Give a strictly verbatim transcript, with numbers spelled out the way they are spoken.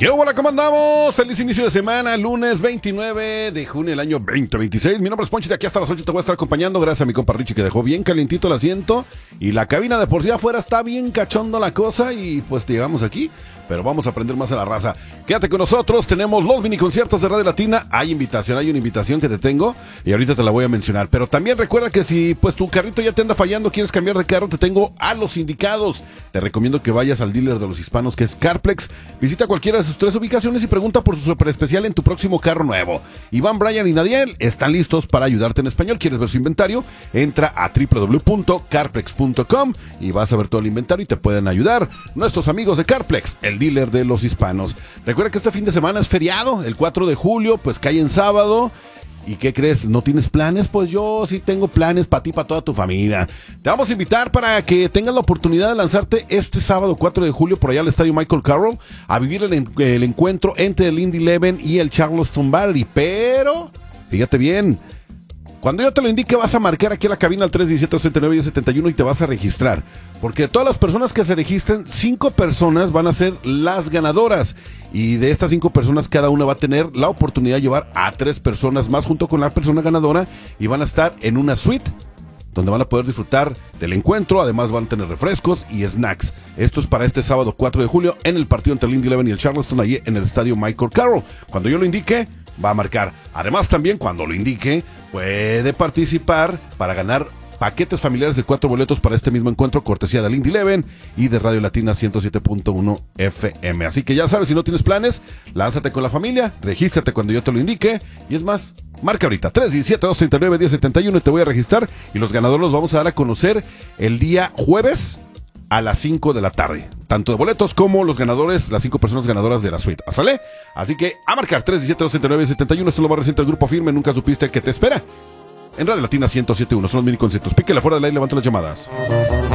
¿Qué hola? ¿Cómo andamos? Feliz inicio de semana, lunes veintinueve de junio del año veinte veintiséis. Mi nombre es Ponchi, de aquí hasta las ocho te voy a estar acompañando. Gracias a mi compa Richie, que dejó bien calientito el asiento. Y la cabina de por sí afuera está bien cachondo la cosa. Y pues llegamos aquí, pero vamos a aprender más a la raza. Quédate con nosotros, tenemos los mini conciertos de Radio Latina. Hay invitación, hay una invitación que te tengo y ahorita te la voy a mencionar. Pero también recuerda que si pues tu carrito ya te anda fallando, quieres cambiar de carro, te tengo a los indicados. Te recomiendo que vayas al dealer de los hispanos, que es CarPlex. Visita cualquiera de sus tres ubicaciones y pregunta por su super especial en tu próximo carro nuevo. Iván, Brian y Nadiel están listos para ayudarte en español. ¿Quieres ver su inventario? Entra a doble u doble u doble u punto carplex punto com y vas a ver todo el inventario y te pueden ayudar nuestros amigos de CarPlex, el dealer de los hispanos. Recuerda que este fin de semana es feriado, el cuatro de julio, pues cae en sábado. ¿Y qué crees? ¿No tienes planes? Pues yo sí tengo planes para ti, para toda tu familia. Te vamos a invitar para que tengas la oportunidad de lanzarte este sábado cuatro de julio por allá al estadio Michael Carroll a vivir el, en- el encuentro entre el Indy Eleven y el Charleston Battery. Pero, fíjate bien, cuando yo te lo indique vas a marcar aquí a la cabina al tres uno siete, dos nueve, uno cero siete uno y te vas a registrar. Porque de todas las personas que se registren, cinco personas van a ser las ganadoras. Y de estas cinco personas, cada una va a tener la oportunidad de llevar a tres personas más junto con la persona ganadora. Y van a estar en una suite donde van a poder disfrutar del encuentro. Además van a tener refrescos y snacks. Esto es para este sábado cuatro de julio en el partido entre el Indy Eleven y el Charleston, allí en el estadio Michael Carroll. Cuando yo lo indique, va a marcar. Además también cuando lo indique, puede participar para ganar paquetes familiares de cuatro boletos para este mismo encuentro, cortesía del Indy Eleven y de Radio Latina ciento siete punto uno F M. Así que ya sabes, si no tienes planes, lánzate con la familia, regístrate cuando yo te lo indique. Y es más, marca ahorita tres uno siete, dos nueve, uno cero siete uno y te voy a registrar. Y los ganadores los vamos a dar a conocer el día jueves a las cinco de la tarde. Tanto de boletos como los ganadores, las cinco personas ganadoras de la suite. ¿Sale? Así que a marcar tres uno siete, dos nueve, uno cero siete uno. Esto es lo más reciente del Grupo Firme. Nunca supiste que te espera en Radio Latina ciento siete punto uno. Son los mini conciertos. Píquele fuera del aire, levanta las llamadas.